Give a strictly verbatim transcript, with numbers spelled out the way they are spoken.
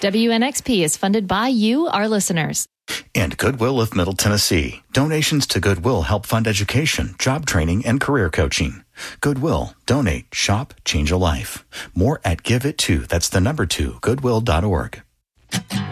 W N X P is funded by you, our listeners. And Goodwill of Middle Tennessee. Donations to Goodwill help fund education, job training, and career coaching. Goodwill. Donate. Shop. Change a life. More at Give It To. That's the number two. Goodwill dot org.